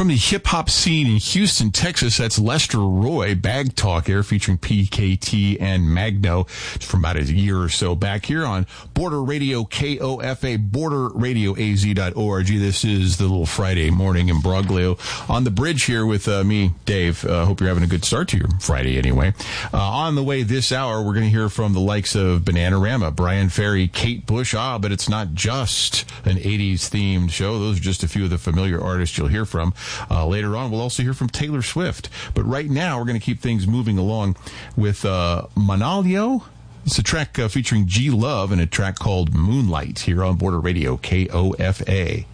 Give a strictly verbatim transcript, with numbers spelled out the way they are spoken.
From the hip-hop scene in Houston, Texas, that's Lester Roy, Bag Talk Air, featuring P K T and Magno from about a year or so back here on Border Radio K O F A, border radio a z dot org. This is the little Friday morning imbroglio on the bridge here with uh, me, Dave. Uh, hope you're having a good start to your Friday anyway. Uh, on the way this hour, we're going to hear from the likes of Bananarama, Brian Ferry, Kate Bush. Ah, but it's not just an eighties-themed show. Those are just a few of the familiar artists you'll hear from. Uh, later on, we'll also hear from Taylor Swift. But right now, we're going to keep things moving along with uh, Manalio. It's a track uh, featuring G Love and a track called Moonlight here on Border Radio K O F A.